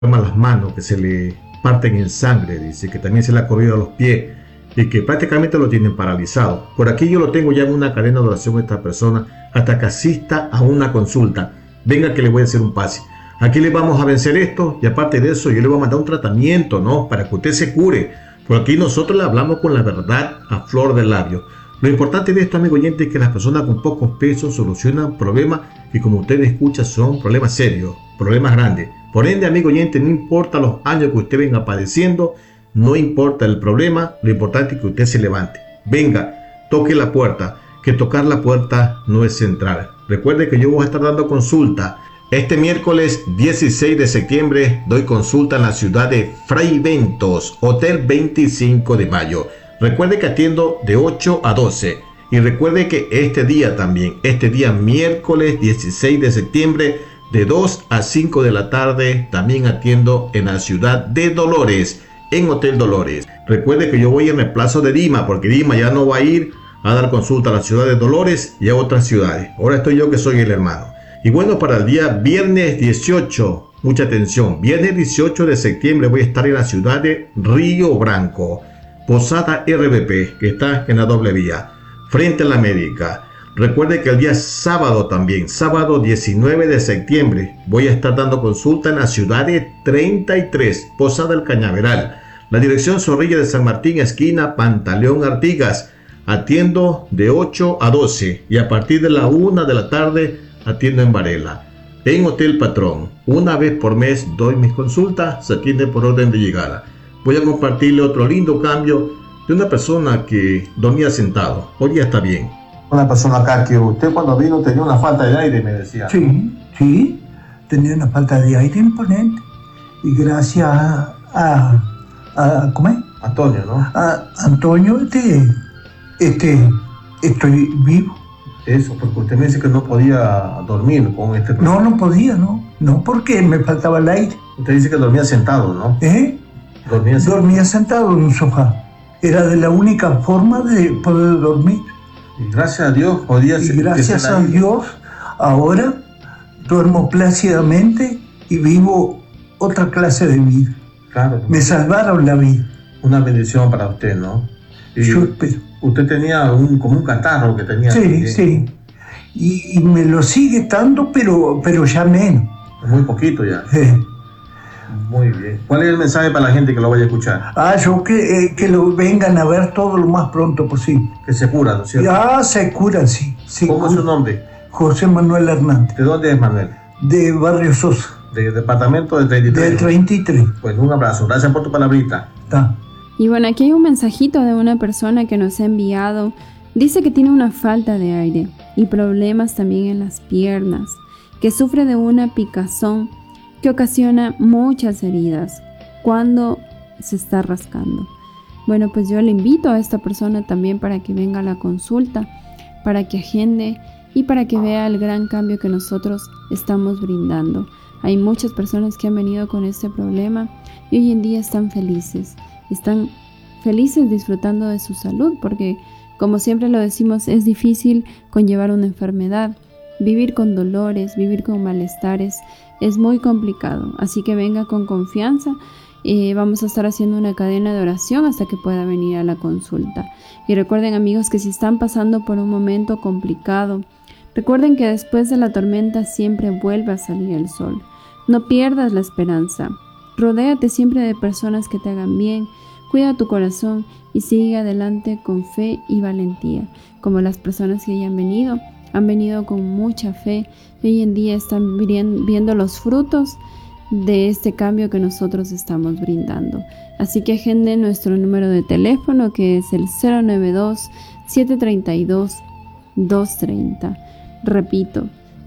las manos que se le parten en sangre, dice que también se le ha corrido a los pies y que prácticamente lo tienen paralizado. Por aquí yo lo tengo ya en una cadena de oración a esta persona hasta que asista a una consulta. Venga que le voy a hacer un pase. Aquí le vamos a vencer esto y aparte de eso yo le voy a mandar un tratamiento, ¿no? Para que usted se cure. Por aquí nosotros le hablamos con la verdad a flor de labio. Lo importante de esto, amigo oyente, es que las personas con pocos pesos solucionan problemas que, como usted escucha, son problemas serios, problemas grandes. Por ende, amigo oyente, no importa los años que usted venga padeciendo, no importa el problema, lo importante es que usted se levante. Venga, toque la puerta, que tocar la puerta no es entrar. Recuerde que yo voy a estar dando consulta. Este miércoles 16 de septiembre doy consulta en la ciudad de Fraiventos, Hotel 25 de Mayo. Recuerde que atiendo de 8 a 12. Y recuerde que este día miércoles 16 de septiembre, de 2 a 5 de la tarde, también atiendo en la ciudad de Dolores, en Hotel Dolores. Recuerde que yo voy en reemplazo de Dima, porque Dima ya no va a ir a dar consulta a la ciudad de Dolores y a otras ciudades. Ahora estoy yo que soy el hermano. Y bueno, para el día viernes 18, mucha atención, viernes 18 de septiembre voy a estar en la ciudad de Río Branco, Posada RBP, que está en la doble vía, frente a la América. Recuerde que el día sábado también, sábado 19 de septiembre, voy a estar dando consulta en la ciudad de 33, Posada El Cañaveral. La dirección Zorrilla de San Martín, esquina Pantaleón Artigas. Atiendo de 8 a 12 y a partir de la 1 de la tarde atiendo en Varela. En Hotel Patrón, una vez por mes doy mis consultas, se atiende por orden de llegada. Voy a compartirle otro lindo cambio de una persona que dormía sentado. Hoy ya está bien. Una persona acá que usted cuando vino tenía una falta de aire, me decía. Sí, tenía una falta de aire imponente. Y gracias a ¿cómo es? Antonio, ¿no? A Antonio, estoy vivo. Eso, porque usted me dice que no podía dormir con este problema. No podía, no, porque me faltaba el aire. Usted dice que dormía sentado, ¿no? Dormía sentado en un sofá. Era de la única forma de poder dormir. Y gracias a Dios podía ser. Y gracias a Dios, ahora duermo plácidamente y vivo otra clase de vida. Claro. Me salvaron la vida. Una bendición para usted, ¿no? Y yo espero. Usted tenía como un catarro que tenía. Sí. Y me lo sigue dando, pero ya menos. Muy poquito ya. Muy bien. ¿Cuál es el mensaje para la gente que lo vaya a escuchar? Yo que lo vengan a ver todo lo más pronto posible. Que se cura, ¿no es cierto? Se curan, sí. ¿Cómo es su nombre? José Manuel Hernández. ¿De dónde es Manuel? De Barrio Sosa. ¿Del departamento del 33? Del 33. Pues un abrazo. Gracias por tu palabrita. Y bueno, aquí hay un mensajito de una persona que nos ha enviado. Dice que tiene una falta de aire y problemas también en las piernas, que sufre de una picazón que ocasiona muchas heridas cuando se está rascando. Bueno, pues yo le invito a esta persona también para que venga a la consulta, para que agende y para que vea el gran cambio que nosotros estamos brindando. Hay muchas personas que han venido con este problema y hoy en día están felices disfrutando de su salud, porque como siempre lo decimos, es difícil conllevar una enfermedad. Vivir con dolores, vivir con malestares es muy complicado, así que venga con confianza. Vamos a estar haciendo una cadena de oración hasta que pueda venir a la consulta. Y recuerden, amigos, que si están pasando por un momento complicado, recuerden que después de la tormenta siempre vuelve a salir el sol. No pierdas la esperanza. Rodéate siempre de personas que te hagan bien. Cuida tu corazón y sigue adelante con fe y valentía, como las personas que ya han venido con mucha fe y hoy en día están viendo los frutos de este cambio que nosotros estamos brindando. Así que agenden nuestro número de teléfono, que es el 092-732-230. Repito,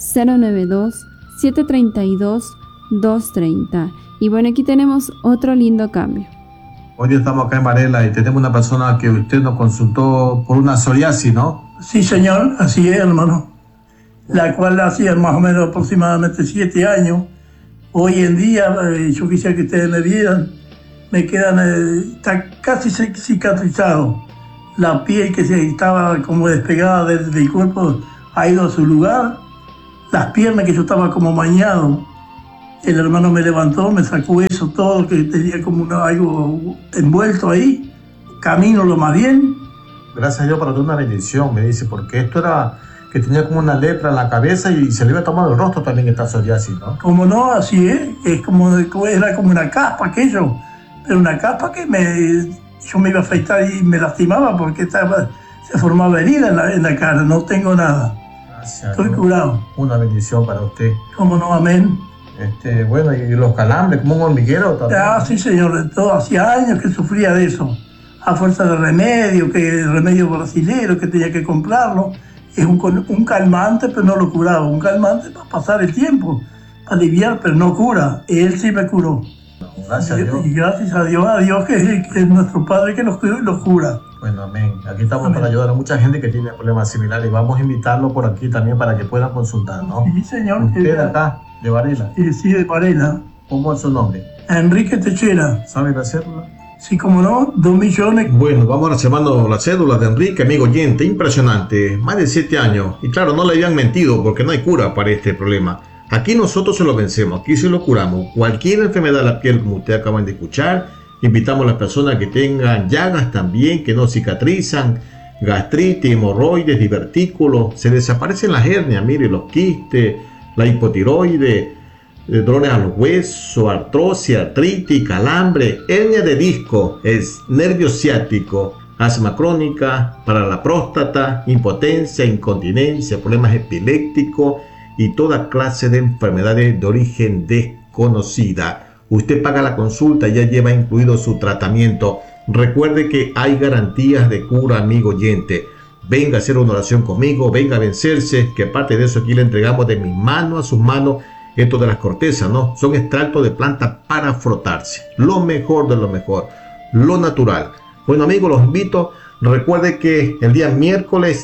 092-732-230. Y bueno, aquí tenemos otro lindo cambio. Hoy estamos acá en Varela y tenemos una persona que usted nos consultó por una psoriasis, ¿no? Sí, señor, así es, hermano. La cual hacía más o menos aproximadamente 7 años. Hoy en día, yo quisiera que ustedes me vieran, me quedan, está casi cicatrizado. La piel que estaba como despegada del cuerpo ha ido a su lugar. Las piernas que yo estaba como mañado, El hermano me levantó, me sacó eso todo, que tenía como algo envuelto ahí. Camino lo más bien. Gracias a Dios para ti una bendición, me dice, porque esto era que tenía como una lepra en la cabeza y se le iba tomando el rostro también esta psoriasis, ¿no? Como no, así es era como una caspa aquello, pero una caspa que yo me iba a afeitar y me lastimaba porque se formaba herida en la cara, no tengo nada. Gracias. Estoy curado. Una bendición para usted. Como no, amén. Bueno, y los calambres, como un hormiguero también. Sí, señor, todo hacía años que sufría de eso. A fuerza de remedio, que el remedio brasilero, que tenía que comprarlo. Es un calmante, pero no lo curaba. Un calmante para pasar el tiempo, para aliviar, pero no cura. Él sí me curó. Gracias a Dios. Y gracias a Dios que es nuestro Padre que los cura. Bueno, amén. Aquí estamos Amén. para ayudar a mucha gente que tiene problemas similares. Vamos a invitarlo por aquí también para que puedan consultar, ¿no? Sí, señor. Usted acá, de Varela. Sí, de Varela. ¿Cómo es su nombre? Enrique Techera. ¿Sabe la cédula? Sí, como no, 2 millones. Bueno, vamos reservando la cédula de Enrique, amigo oyente, impresionante, más de 7 años. Y claro, no le habían mentido porque no hay cura para este problema. Aquí nosotros se lo vencemos, aquí se lo curamos. Cualquier enfermedad de la piel, como ustedes acaban de escuchar, invitamos a las personas que tengan llagas también, que no cicatrizan, gastritis, hemorroides, divertículos, se desaparecen las hernias, mire, los quistes, la hipotiroides, dolores a los huesos, artrosis, artritis, calambre, hernia de disco, nervio ciático, asma crónica, para la próstata, impotencia, incontinencia, problemas epilépticos y toda clase de enfermedades de origen desconocida. Usted paga la consulta y ya lleva incluido su tratamiento. Recuerde que hay garantías de cura, amigo oyente. Venga a hacer una oración conmigo, venga a vencerse, que aparte de eso aquí le entregamos de mi mano a sus manos esto de las cortezas, ¿no? Son extractos de planta para frotarse. Lo mejor de lo mejor, lo natural. Bueno, amigos, los invito. Recuerde que el día miércoles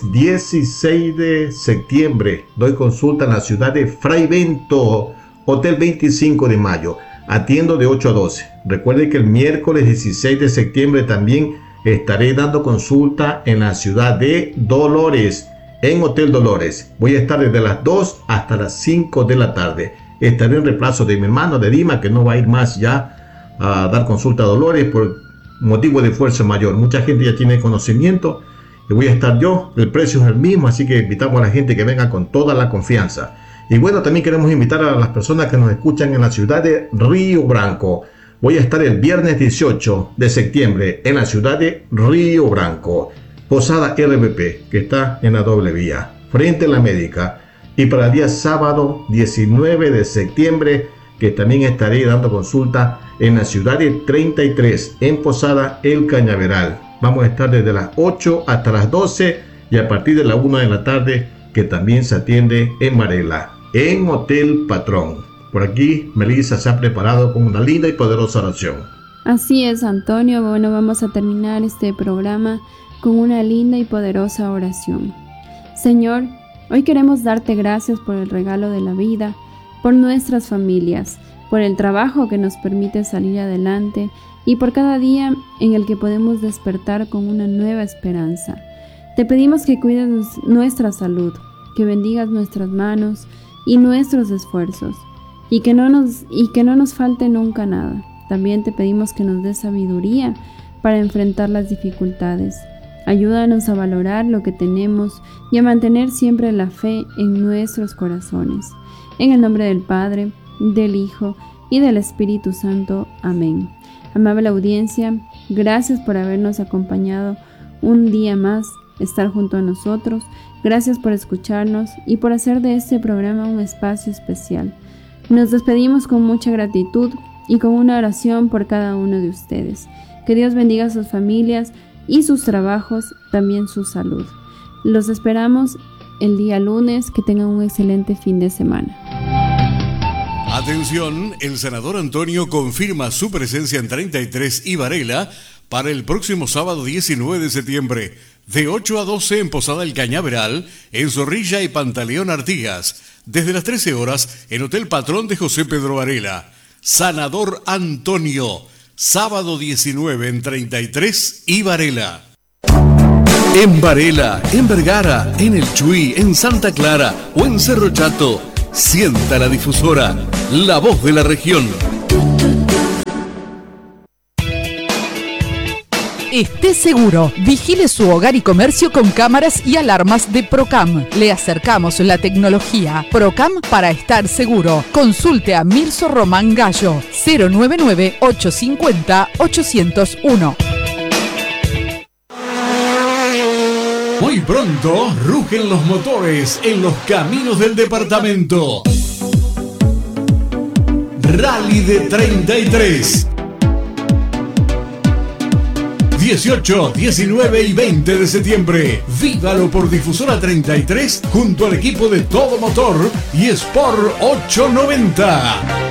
16 de septiembre doy consulta en la ciudad de Fray Bento, Hotel 25 de Mayo. Atiendo de 8 a 12. Recuerde que el miércoles 16 de septiembre también estaré dando consulta en la ciudad de Dolores, en Hotel Dolores. Voy a estar desde las 2 hasta las 5 de la tarde. Estaré en reemplazo de mi hermano de Dima, que no va a ir más ya a dar consulta a Dolores por motivo de fuerza mayor. Mucha gente ya tiene conocimiento y voy a estar yo. El precio es el mismo, así que invitamos a la gente que venga con toda la confianza. Y bueno, también queremos invitar a las personas que nos escuchan en la ciudad de Río Branco. Voy a estar el viernes 18 de septiembre en la ciudad de Río Branco. Posada RBP, que está en la doble vía, frente a la médica. Y para el día sábado 19 de septiembre, que también estaré dando consulta en la ciudad de 33, en Posada El Cañaveral. Vamos a estar desde las 8 hasta las 12 y a partir de la 1 de la tarde, que también se atiende en Varela, en Hotel Patrón. Por aquí, Melissa se ha preparado con una linda y poderosa oración. Así es, Antonio. Bueno, vamos a terminar este programa con una linda y poderosa oración. Señor, hoy queremos darte gracias por el regalo de la vida, por nuestras familias, por el trabajo que nos permite salir adelante y por cada día en el que podemos despertar con una nueva esperanza. Te pedimos que cuides nuestra salud, que bendigas nuestras manos y nuestros esfuerzos y que no nos falte nunca nada. También te pedimos que nos des sabiduría para enfrentar las dificultades. Ayúdanos a valorar lo que tenemos y a mantener siempre la fe en nuestros corazones. En el nombre del Padre, del Hijo y del Espíritu Santo. Amén. Amable audiencia, gracias por habernos acompañado un día más, estar junto a nosotros. Gracias por escucharnos y por hacer de este programa un espacio especial. Nos despedimos con mucha gratitud y con una oración por cada uno de ustedes. Que Dios bendiga a sus familias y sus trabajos, también su salud. Los esperamos el día lunes. Que tengan un excelente fin de semana. Atención, el senador Antonio confirma su presencia en 33 y Varela para el próximo sábado 19 de septiembre, de 8 a 12 en Posada El Cañaveral, en Zorrilla y Pantaleón Artigas, desde las 13 horas en Hotel Patrón de José Pedro Varela. Sanador Antonio, sábado 19 en 33 y Varela. En Varela, en Vergara, en El Chuy, en Santa Clara o en Cerro Chato, sienta la difusora la voz de la región. Esté seguro, vigile su hogar y comercio con cámaras y alarmas de Procam. Le acercamos la tecnología. Procam para estar seguro. Consulte a Mirso Román Gallo, 099-850-801. Muy pronto rugen los motores en los caminos del departamento. Rally de 33. 18, 19 y 20 de septiembre. Vívalo por Difusora 33 junto al equipo de Todo Motor y Sport 890.